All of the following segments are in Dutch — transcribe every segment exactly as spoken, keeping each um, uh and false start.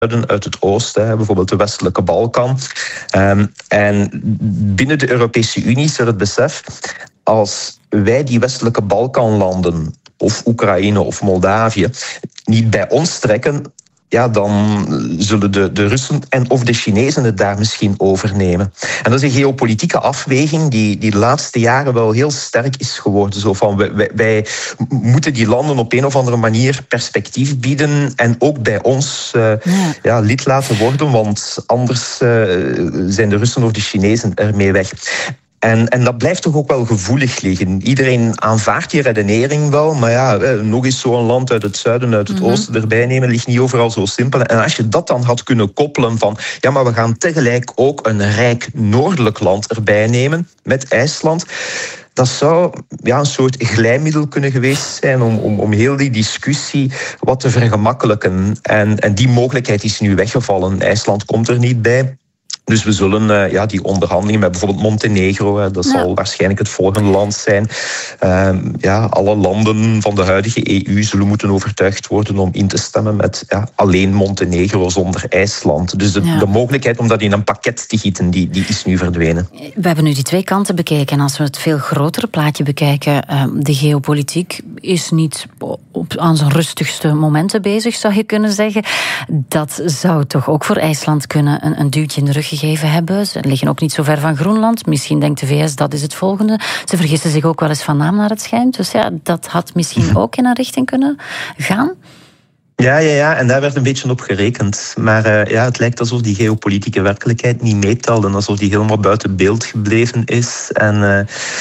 uit het oosten, bijvoorbeeld de westelijke Balkan. Um, en binnen de Europese Unie is er het besef, als wij die westelijke Balkanlanden, of Oekraïne of Moldavië, niet bij ons trekken, ja, dan zullen de, de Russen en of de Chinezen het daar misschien overnemen. En dat is een geopolitieke afweging die, die de laatste jaren wel heel sterk is geworden. Zo van, wij, wij moeten die landen op een of andere manier perspectief bieden en ook bij ons uh, ja. Ja, lid laten worden, want anders uh, zijn de Russen of de Chinezen ermee weg. En, en dat blijft toch ook wel gevoelig liggen. Iedereen aanvaardt die redenering wel, maar ja, nog eens zo'n land uit het zuiden, uit het mm-hmm. oosten erbij nemen, ligt niet overal zo simpel. En als je dat dan had kunnen koppelen van, ja, maar we gaan tegelijk ook een rijk noordelijk land erbij nemen, met IJsland, dat zou ja, een soort glijmiddel kunnen geweest zijn om, om, om heel die discussie wat te vergemakkelijken. En, en die mogelijkheid is nu weggevallen. IJsland komt er niet bij. Dus we zullen uh, ja, die onderhandelingen met bijvoorbeeld Montenegro, hè, dat ja. zal waarschijnlijk het volgende land zijn. Uh, ja, alle landen van de huidige E U zullen moeten overtuigd worden om in te stemmen met ja, alleen Montenegro zonder IJsland. Dus de, ja. de mogelijkheid om dat in een pakket te gieten, die, die is nu verdwenen. We hebben nu die twee kanten bekeken. En als we het veel grotere plaatje bekijken, uh, de geopolitiek is niet op, aan zijn rustigste momenten bezig, zou je kunnen zeggen. Dat zou toch ook voor IJsland kunnen een, een duwtje in de rug gegeven hebben. Ze liggen ook niet zo ver van Groenland. Misschien denkt de V S dat is het volgende. Ze vergissen zich ook wel eens van naam naar het schijnt. Dus ja, dat had misschien ook in een richting kunnen gaan. Ja, ja, ja, en daar werd een beetje op gerekend. Maar uh, ja, het lijkt alsof die geopolitieke werkelijkheid niet meetelde. Alsof die helemaal buiten beeld gebleven is. En uh,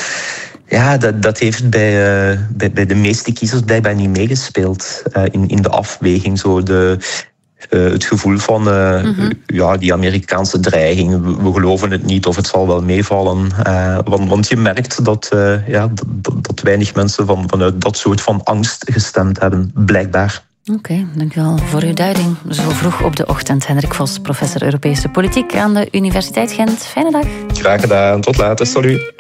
ja, dat, dat heeft bij, uh, bij, bij de meeste kiezers blijkbaar niet meegespeeld. Uh, in, in de afweging. Zo de... Uh, het gevoel van uh, mm-hmm. ja, die Amerikaanse dreiging. We, we geloven het niet of het zal wel meevallen. Uh, want, want je merkt dat, uh, ja, dat, dat weinig mensen van, vanuit dat soort van angst gestemd hebben, blijkbaar. Oké, okay, dankjewel voor uw duiding. Zo vroeg op de ochtend. Hendrik Vos, professor Europese Politiek aan de Universiteit Gent. Fijne dag. Graag gedaan. Tot later. Salut.